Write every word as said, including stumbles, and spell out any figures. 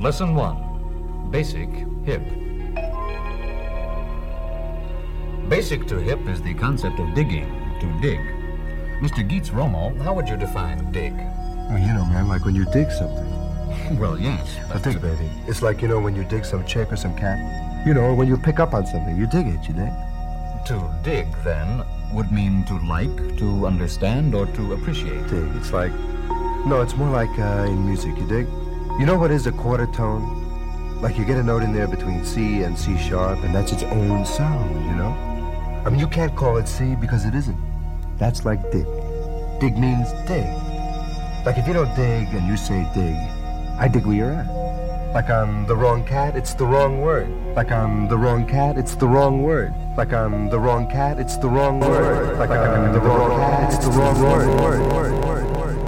Lesson one, Basic Hip. Basic to hip is the concept of digging, to dig. Mister Geets Romo, how would you define dig? Well, you know, man, like when you dig something. Well, yes. But think, baby, it's like, you know, when you dig some chick or some cat. You know, when you pick up on something, you dig it, you dig? To dig, then, would mean to like, to understand, or to appreciate. Dig, it's like... No, it's more like uh, in music, you dig? You know what is a quarter tone? Like you get a note in there between C and C sharp, and that's its own sound, you know? I mean, you can't call it C because it isn't. That's like dig. Dig means dig. Like if you don't dig and you say dig, I dig where you're at. Like I'm the wrong cat, it's the wrong word. Like I'm the wrong cat, it's the wrong word. Like I'm the wrong cat, it's the wrong word. Like I'm the wrong cat, it's the wrong word.